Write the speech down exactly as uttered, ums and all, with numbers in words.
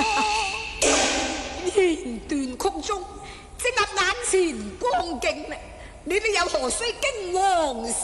弦斷曲中，正合眼前光景，你哋又何須驚惶